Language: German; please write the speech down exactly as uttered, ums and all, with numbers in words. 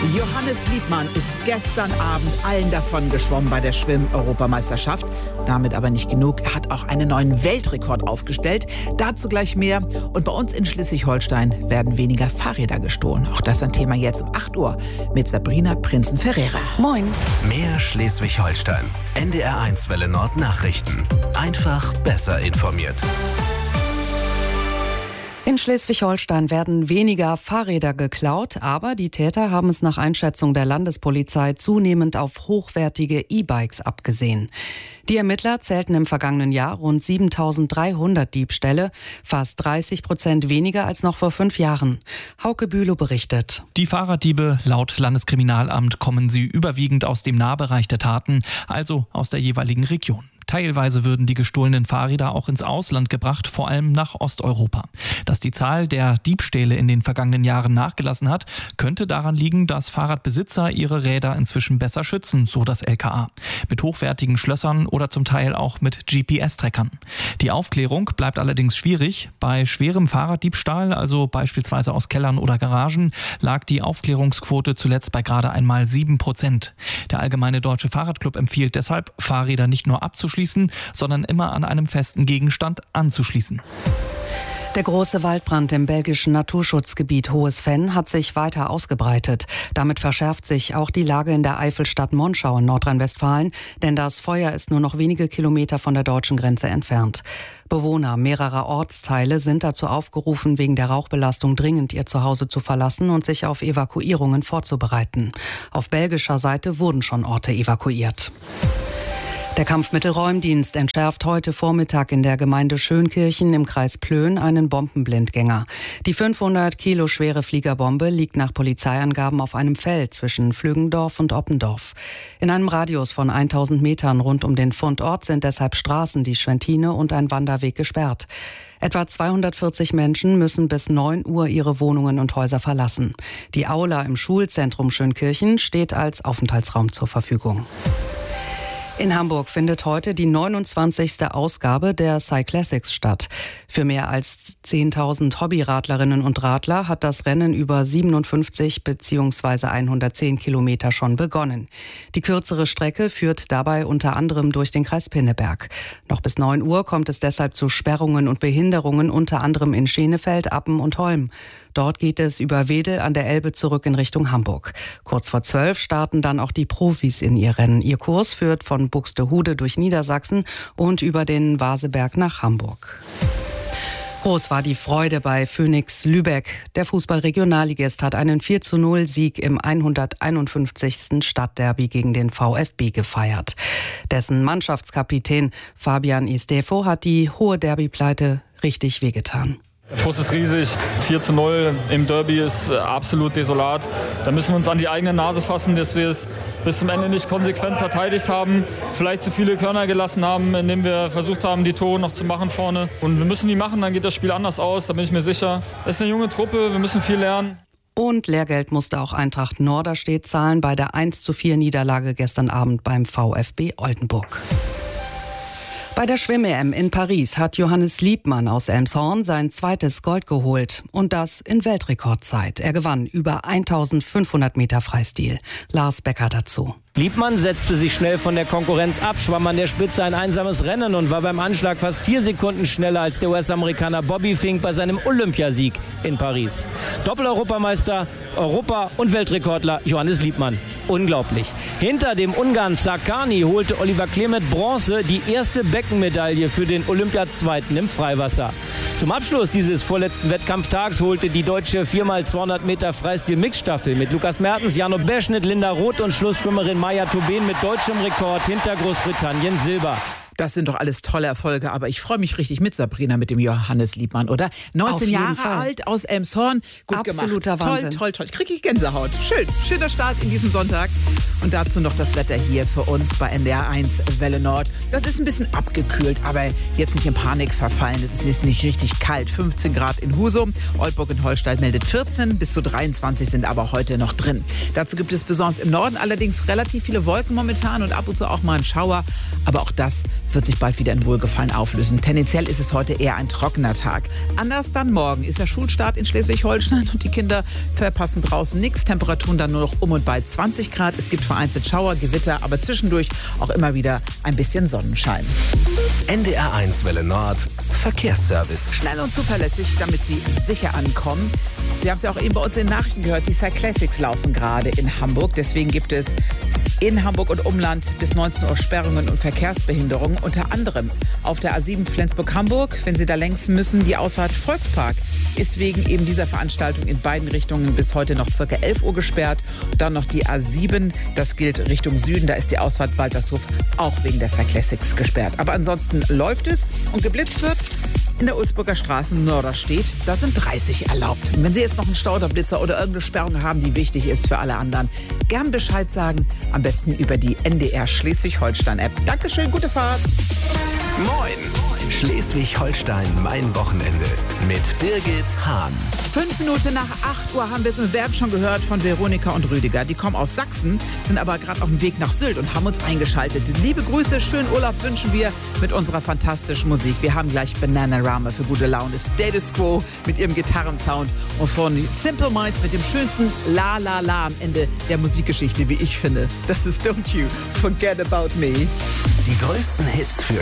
Johannes Liebmann ist gestern Abend allen davon geschwommen bei der Schwimm-Europameisterschaft. Damit aber nicht genug. Er hat auch einen neuen Weltrekord aufgestellt. Dazu gleich mehr. Und bei uns in Schleswig-Holstein werden weniger Fahrräder gestohlen. Auch das ein Thema jetzt um acht Uhr mit Sabrina Prinzen-Ferreira. Moin. Mehr Schleswig-Holstein. N D R eins Welle Nord Nachrichten. Einfach besser informiert. In Schleswig-Holstein werden weniger Fahrräder geklaut, aber die Täter haben es nach Einschätzung der Landespolizei zunehmend auf hochwertige E-Bikes abgesehen. Die Ermittler zählten im vergangenen Jahr rund siebentausenddreihundert Diebstähle, fast dreißig Prozent weniger als noch vor fünf Jahren. Hauke Bülow berichtet. Die Fahrraddiebe, laut Landeskriminalamt, kommen sie überwiegend aus dem Nahbereich der Taten, also aus der jeweiligen Region. Teilweise würden die gestohlenen Fahrräder auch ins Ausland gebracht, vor allem nach Osteuropa. Dass die Zahl der Diebstähle in den vergangenen Jahren nachgelassen hat, könnte daran liegen, dass Fahrradbesitzer ihre Räder inzwischen besser schützen, so das L K A. Mit hochwertigen Schlössern oder zum Teil auch mit G P S-Trackern. Die Aufklärung bleibt allerdings schwierig. Bei schwerem Fahrraddiebstahl, also beispielsweise aus Kellern oder Garagen, lag die Aufklärungsquote zuletzt bei gerade einmal sieben Prozent. Der Allgemeine Deutsche Fahrradclub empfiehlt deshalb, Fahrräder nicht nur abzuschließen, sondern immer an einem festen Gegenstand anzuschließen. Der große Waldbrand im belgischen Naturschutzgebiet Hohes Venn hat sich weiter ausgebreitet. Damit verschärft sich auch die Lage in der Eifelstadt Monschau in Nordrhein-Westfalen, denn das Feuer ist nur noch wenige Kilometer von der deutschen Grenze entfernt. Bewohner mehrerer Ortsteile sind dazu aufgerufen, wegen der Rauchbelastung dringend ihr Zuhause zu verlassen und sich auf Evakuierungen vorzubereiten. Auf belgischer Seite wurden schon Orte evakuiert. Der Kampfmittelräumdienst entschärft heute Vormittag in der Gemeinde Schönkirchen im Kreis Plön einen Bombenblindgänger. Die fünfhundert Kilo schwere Fliegerbombe liegt nach Polizeiangaben auf einem Feld zwischen Flüggendorf und Oppendorf. In einem Radius von tausend Metern rund um den Fundort sind deshalb Straßen, die Schwentine und ein Wanderweg gesperrt. Etwa zweihundertvierzig Menschen müssen bis neun Uhr ihre Wohnungen und Häuser verlassen. Die Aula im Schulzentrum Schönkirchen steht als Aufenthaltsraum zur Verfügung. In Hamburg findet heute die neunundzwanzigste Ausgabe der Cyclassics statt. Für mehr als zehntausend Hobbyradlerinnen und Radler hat das Rennen über siebenundfünfzig bzw. hundertzehn Kilometer schon begonnen. Die kürzere Strecke führt dabei unter anderem durch den Kreis Pinneberg. Noch bis neun Uhr kommt es deshalb zu Sperrungen und Behinderungen, unter anderem in Schenefeld, Appen und Holm. Dort geht es über Wedel an der Elbe zurück in Richtung Hamburg. Kurz vor zwölf starten dann auch die Profis in ihr Rennen. Ihr Kurs führt von Buxtehude durch Niedersachsen und über den Vaseberg nach Hamburg. Groß war die Freude bei Phönix Lübeck. Der Fußball-Regionalligist hat einen vier zu null Sieg im hunderteinundfünfzigsten Stadtderby gegen den VfB gefeiert. Dessen Mannschaftskapitän Fabian Istefo hat die hohe Derbypleite richtig wehgetan. Der Frust ist riesig. vier zu null im Derby ist absolut desolat. Da müssen wir uns an die eigene Nase fassen, dass wir es bis zum Ende nicht konsequent verteidigt haben. Vielleicht zu viele Körner gelassen haben, indem wir versucht haben, die Tore noch zu machen vorne. Und wir müssen die machen, dann geht das Spiel anders aus, da bin ich mir sicher. Es ist eine junge Truppe, wir müssen viel lernen. Und Lehrgeld musste auch Eintracht Norderstedt zahlen bei der eins zu vier Niederlage gestern Abend beim VfB Oldenburg. Bei der Schwimm-E M in Paris hat Johannes Liebmann aus Elmshorn sein zweites Gold geholt. Und das in Weltrekordzeit. Er gewann über eintausendfünfhundert Meter Freistil. Lars Becker dazu. Liebmann setzte sich schnell von der Konkurrenz ab, schwamm an der Spitze ein einsames Rennen und war beim Anschlag fast vier Sekunden schneller als der U S-Amerikaner Bobby Fink bei seinem Olympiasieg in Paris. Doppel-Europameister, Europa- und Weltrekordler Johannes Liebmann. Unglaublich. Hinter dem Ungarn Sakani holte Oliver Klemet Bronze, die erste Beckenmedaille für den Olympiazweiten im Freiwasser. Zum Abschluss dieses vorletzten Wettkampftags holte die deutsche vier mal zweihundert Meter Freistil-Mixstaffel mit Lukas Mertens, Jano Beschnitt, Linda Roth und Schlussschwimmerin Maja Tobin mit deutschem Rekord hinter Großbritannien Silber. Das sind doch alles tolle Erfolge, aber ich freue mich richtig mit Sabrina, mit dem Johannes Liebmann, oder? neunzehn Jahre Fall. alt, aus Elmshorn, gut Absoluter gemacht. Wahnsinn. Toll, toll, toll. Kriege ich Gänsehaut. Schön, schöner Start in diesen Sonntag. Und dazu noch das Wetter hier für uns bei N D R eins Welle Nord. Das ist ein bisschen abgekühlt, aber jetzt nicht in Panik verfallen. Es ist jetzt nicht richtig kalt. fünfzehn Grad in Husum. Oldenburg und Holstein meldet vierzehn. Bis zu dreiundzwanzig sind aber heute noch drin. Dazu gibt es besonders im Norden allerdings relativ viele Wolken momentan und ab und zu auch mal ein Schauer. Aber auch das wird sich bald wieder in Wohlgefallen auflösen. Tendenziell ist es heute eher ein trockener Tag. Anders dann morgen ist der Schulstart in Schleswig-Holstein und die Kinder verpassen draußen nichts. Temperaturen dann nur noch um und bei zwanzig Grad. Es gibt vereinzelt Schauer, Gewitter, aber zwischendurch auch immer wieder ein bisschen Sonnenschein. N D R eins Welle Nord, Verkehrsservice. Schnell und zuverlässig, damit Sie sicher ankommen. Sie haben es ja auch eben bei uns in den Nachrichten gehört, die Cyclassics laufen gerade in Hamburg. Deswegen gibt es in Hamburg und Umland bis neunzehn Uhr Sperrungen und Verkehrsbehinderungen. Unter anderem auf der A sieben Flensburg-Hamburg, wenn Sie da längs müssen. Die Ausfahrt Volkspark ist wegen eben dieser Veranstaltung in beiden Richtungen bis heute noch ca. elf Uhr gesperrt. Dann noch die A sieben, das gilt Richtung Süden. Da ist die Ausfahrt Waltershof auch wegen der Cyclassics gesperrt. Aber ansonsten läuft es und geblitzt wird. In der Ulzburger Straße Norderstedt, da sind dreißig erlaubt. Und wenn Sie jetzt noch einen Stauderblitzer oder irgendeine Sperrung haben, die wichtig ist für alle anderen, gern Bescheid sagen. Am besten über die N D R Schleswig-Holstein-App. Dankeschön, gute Fahrt. Moin! Schleswig-Holstein, mein Wochenende mit Birgit Hahn. Fünf Minuten nach acht Uhr haben wir es und werden schon gehört von Veronika und Rüdiger. Die kommen aus Sachsen, sind aber gerade auf dem Weg nach Sylt und haben uns eingeschaltet. Liebe Grüße, schönen Urlaub wünschen wir mit unserer fantastischen Musik. Wir haben gleich Bananarama für gute Laune, Status Quo mit ihrem Gitarrensound und von Simple Minds mit dem schönsten La La La am Ende der Musikgeschichte, wie ich finde. Das ist Don't You Forget About Me. Die größten Hits für